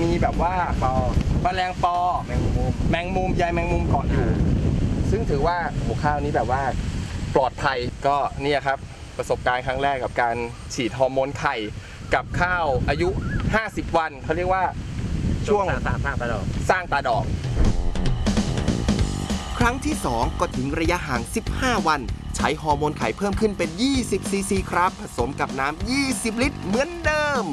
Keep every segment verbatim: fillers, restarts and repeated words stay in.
มีแบบว่าปอแมลงปอแมงมุมแมงมุมใยแมงมุมเกาะอยู่ซึ่งถือว่าหมูข้าวนี้แบบว่าปลอดภัยก็เนี่ยครับประสบการณ์ครั้งแรกกับการฉีดฮอร์โมนไข่กับข้าวอายุห้าสิบวันเขาเรียกว่าช่วงสร้างตาดอกสร้างตาดอกครั้งที่สองก็ถึงระยะห่างสิบห้าวันใช้ฮอร์โมนไข่เพิ่มขึ้นเป็นยี่สิบซีซีครับผสมกับน้ำยี่สิบลิตรเหมือนเดิม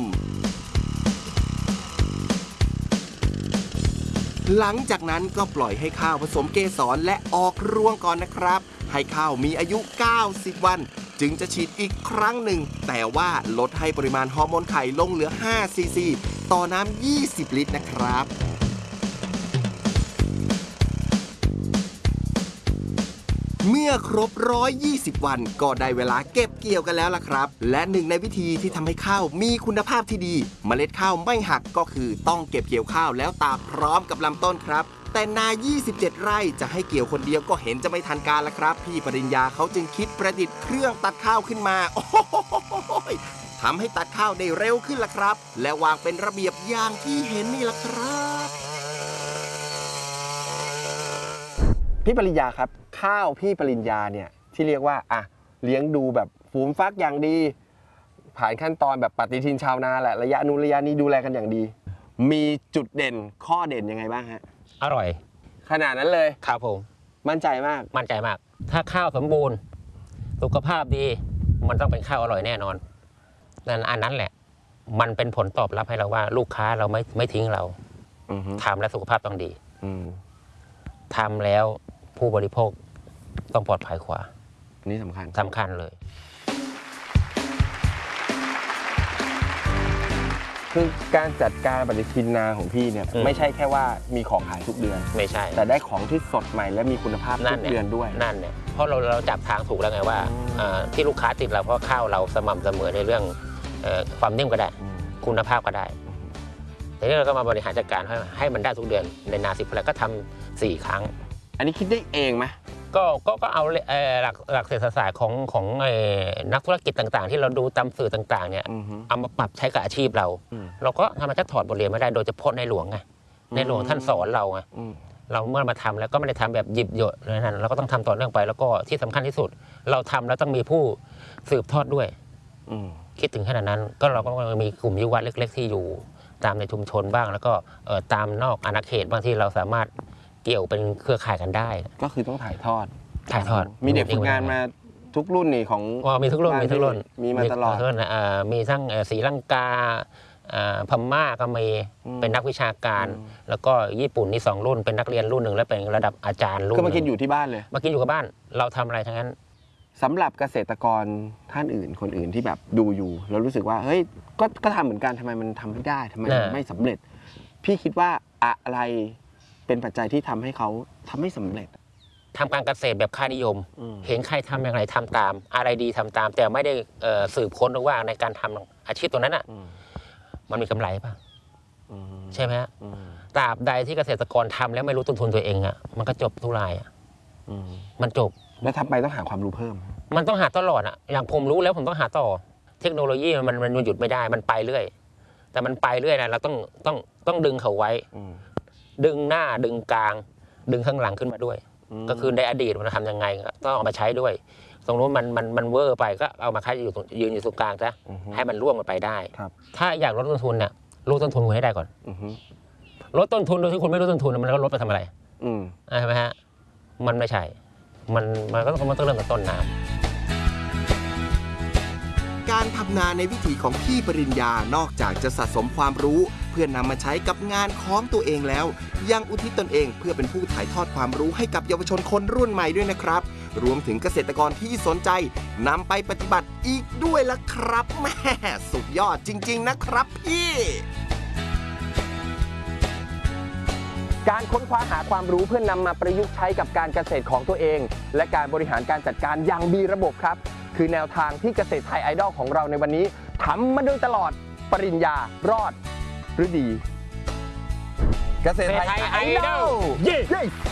หลังจากนั้นก็ปล่อยให้ข้าวผสมเกสรและออกรวงก่อนนะครับให้ข้าวมีอายุเก้าสิบวันจึงจะฉีดอีกครั้งหนึ่งแต่ว่าลดให้ปริมาณฮอร์โมนไข่ลงเหลือห้าซีซีต่อน้ำยี่สิบลิตรนะครับเมื่อครบหนึ่งร้อยยี่สิบวันก็ได้เวลาเก็บเกี่ยวกันแล้วล่ะครับและหนึ่งในวิธีที่ทำให้ข้าวมีคุณภาพที่ดีเมล็ดข้าวไม่หักก็คือต้องเก็บเกี่ยวข้าวแล้วตากพร้อมกับลำต้นครับแต่นายี่สิบเจ็ดไร่จะให้เกี่ยวคนเดียวก็เห็นจะไม่ทันการแล้วครับพี่ปริญญาเขาจึงคิดประดิษฐ์เครื่องตัดข้าวขึ้นมาโอ้โหทำให้ตัดข้าวได้เร็วขึ้นล่ะครับและวางเป็นระเบียบอย่างที่เห็นนี่ล่ะครับพี่ปริญญาครับข้าวพี่ปริญญาเนี่ยที่เรียกว่าอ่ะเลี้ยงดูแบบฝูงฟักอย่างดีผ่านขั้นตอนแบบปฏิทินชาวนาแหละระยะนู้นระยะนี้ดูแลกันอย่างดีมีจุดเด่นข้อเด่นยังไงบ้างฮะอร่อยขนาดนั้นเลยครับผมมั่นใจมากมั่นใจมากถ้าข้าวสมบูรณ์สุขภาพดีมันต้องเป็นข้าวอร่อยแน่นอนนั่นอันนั้นแหละมันเป็นผลตอบรับให้เราว่าลูกค้าเราไม่ไม่ทิ้งเราทำแล้วสุขภาพต้องดีทำแล้วผู้บริโภคต้องปลอดภัยกว่านี่สำคัญสำคัญเลยคือการจัดการปฏิทินนาของพี่เนี่ยไม่ใช่แค่ว่ามีของขายทุกเดือนไม่ใช่แต่ได้ของที่สดใหม่และมีคุณภาพทุกเดือนด้วยนั่นเนี่ยเพราะเราเราจับทางถูกแล้วไงว่าที่ลูกค้าติดเราเพราะข้าวเราสม่ำเสมอในเรื่องความนิ่มก็ได้คุณภาพก็ได้ทีนี้เราก็มาบริหารจัดการให้ให้มันได้ทุกเดือนในนาสิบไร่ก็ทำสี่ครั้งอันนี้คิดได้เองไหมก็ก็ก็เอาหลักหลักเศรษฐศาสตร์ของของนักธุรกิจต่างๆที่เราดูตามสื่อต่างๆเนี่ยเอามาปรับใช้กับอาชีพเราเราก็ทำมาจะถอดบทเรียนไม่ได้โดยเฉพาะในหลวงไงในหลวงท่านสอนเราไงเราเมื่อมาทำแล้วก็ไม่ได้ทำแบบหยิบโยนนั่นเราก็ต้องทำต่อเนื่องไปแล้วก็ที่สำคัญที่สุดเราทำแล้วต้องมีผู้สืบทอดด้วยคิดถึงขนาดนั้นก็เราก็มีกลุ่มยุวะเล็กๆที่อยู่ตามในชุมชนบ้างแล้วก็ตามนอกอาณาเขตบางที่เราสามารถเกี่ยวเป็นเครือข่ายกันได้ก็คือต้องถ่ายทอดถ่ายทอดมีเด็กฝึกงานมาทุกรุ่นนี่ของอ๋อมีทุกรุ่นมีทุกรุ่นมีมาตลอดมีทั้งศรีลังกาพม่าก็มีเป็นนักวิชาการแล้วก็ญี่ปุ่นนี่สองรุ่นเป็นนักเรียนรุ่นหนึ่งและเป็นระดับอาจารย์รุ่นก็มากินอยู่ที่บ้านเลยมากินอยู่กับบ้านเราทำอะไรทั้งนั้นสำหรับเกษตรกรท่านอื่นคนอื่นที่แบบดูอยู่แล้วรู้สึกว่าเฮ้ยก็ก็ทำเหมือนกันทำไมมันทำไม่ได้ทำไมมันไม่สำเร็จพี่คิดว่าอะไรเป็นปัจจัยที่ทำให้เขาทำไม่สำเร็จทำการเกษตรแบบค่านิยมเห็นใครทำอย่างไรทำตามอะไรดีทำตามแต่ไม่ได้สืบค้นหรือว่าในการทำอาชีพตัวนั้นอ่ะมันมีกำไรป่ะใช่ไหมฮะตราบใดที่เกษตรกรทำแล้วไม่รู้ต้นทุนตัวเองอ่ะมันก็จบทุรายอ่ะมันจบแล้วทำไมต้องหาความรู้เพิ่มมันต้องหาตลอดอ่ะอย่างผมรู้แล้วผมต้องหาต่อเทคโนโลยีมันมันหยุดไม่ได้มันไปเรื่อยแต่มันไปเรื่อยนะเราต้องต้องต้องดึงเขาไว้ดึงหน้าดึงกลางดึงข้างหลังขึ้นมาด้วยก็คือในอดีตมันทำยังไงต้องเอามาใช้ด้วยตรงนู้นมันมันมันเวอร์ไปก็เอามาคัดอยู่ยืนอยู่ตรงกลางซะให้มันร่วมกันไปได้ถ้าอยากลดต้นทุนเนี่ยลดต้นทุนคุณให้ได้ก่อนลดต้นทุนโดยที่คุณไม่ลดต้นทุนมันก็ลดไปทำอะไรใช่ไหมฮะมันไม่ใช่มันมันก็ต้องมันต้องเริ่มจากต้นน้ำการทำนาในวิถีของพี่ปริญญานอกจากจะสะสมความรู้เพื่อนำมาใช้กับงานของตัวเองแล้วยังอุทิศตนเองเพื่อเป็นผู้ถ่ายทอดความรู้ให้กับเยาวชนคนรุ่นใหม่ด้วยนะครับรวมถึงเกษตรกรที่สนใจนำไปปฏิบัติอีกด้วยล่ะครับแม่สุดยอดจริงๆนะครับพี่การค้นคว้าหาความรู้เพื่อนำมาประยุกต์ใช้กับการเกษตรของตัวเองและการบริหารการจัดการอย่างมีระบบครับคือแนวทางที่เกษตรไทยไอดอลของเราในวันนี้ทำมาโดยตลอดปริญญารอดหรือดีเกษตรไทยไอดอลเย้